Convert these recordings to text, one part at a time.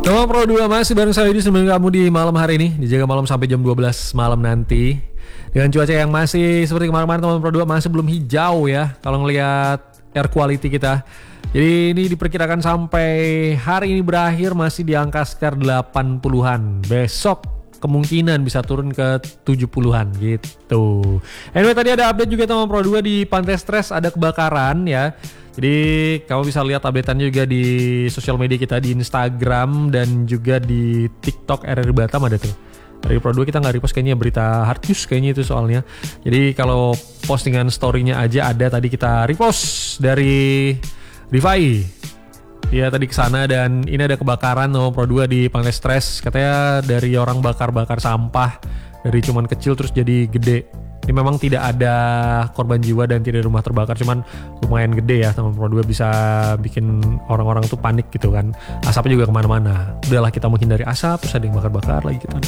Teman Pro 2 masih bareng saya di sebelum kamu di malam hari ini. Dijaga malam sampai jam 12 malam nanti. Dengan cuaca yang masih seperti kemarin-kemarin, teman Pro 2 masih belum hijau ya. Kalau ngelihat air quality kita. Jadi ini diperkirakan sampai hari ini berakhir masih di angka sekitar 80-an. Besok kemungkinan bisa turun ke 70-an gitu. Anyway, tadi ada update juga teman Pro 2 di Pantai Stres ada kebakaran ya. Jadi kamu bisa lihat updateannya juga di sosial media kita di Instagram dan juga di TikTok RRI Batam ada tuh. Dari Pro 2 kita nggak repost kayaknya berita hard news kayaknya itu soalnya. Jadi kalau postingan story-nya aja ada tadi kita repost dari Rifai. Dia tadi kesana dan ini ada kebakaran nomor Pro 2 di Pantai Stres. Katanya dari orang bakar-bakar sampah dari cuman kecil terus jadi gede. Ini memang tidak ada korban jiwa dan tidak ada rumah terbakar, cuman lumayan gede ya teman Pro 2 bisa bikin orang-orang tuh panik gitu kan. Asapnya juga kemana-mana. Udahlah kita menghindari asap, terus ada yang bakar-bakar lagi gitu.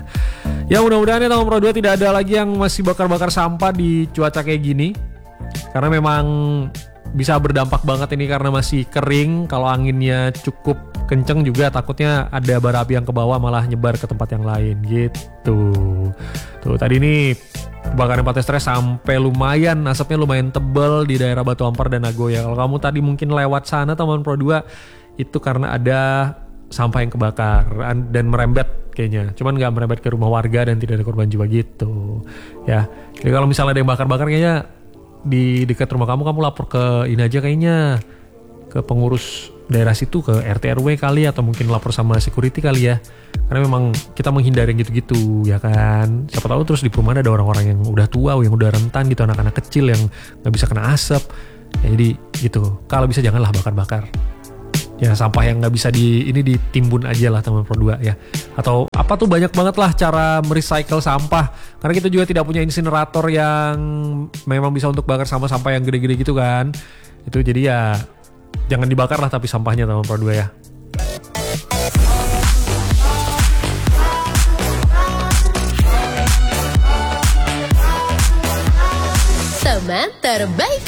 Ya mudah-mudahan ya teman Pro 2 tidak ada lagi yang masih bakar-bakar sampah di cuaca kayak gini. Karena memang bisa berdampak banget ini karena masih kering. Kalau anginnya cukup kenceng juga takutnya ada bara api yang ke bawah malah nyebar ke tempat yang lain gitu. Tuh tadi ini kebakaran Pantai Stres sampai lumayan, asapnya lumayan tebal di daerah Batu Ampar dan Nagoya. Kalau kamu tadi mungkin lewat sana teman Pro 2 itu karena ada sampah yang kebakar dan merembet kayaknya. Cuman nggak merembet ke rumah warga dan tidak ada korban jiwa gitu. Ya, jadi kalau misalnya ada yang bakar-bakar kayaknya di dekat rumah kamu lapor ke ini aja kayaknya ke pengurus daerah situ, ke RT RW kali atau mungkin lapor sama security kali ya. Karena memang kita menghindari yang gitu-gitu ya kan. Siapa tahu terus di perumahan ada orang-orang yang udah tua, yang udah rentan gitu, anak-anak kecil yang nggak bisa kena asap. Ya, jadi gitu. Kalau bisa janganlah bakar-bakar. Ya sampah yang nggak bisa ini ditimbun aja lah teman Pro 2 ya. Atau apa tuh banyak banget lah cara merecycle sampah. Karena kita juga tidak punya insinerator yang memang bisa untuk bakar sampah-sampah yang gede-gede gitu kan. Itu jadi ya jangan dibakar lah tapi sampahnya teman Pro 2 ya. Teman terbaik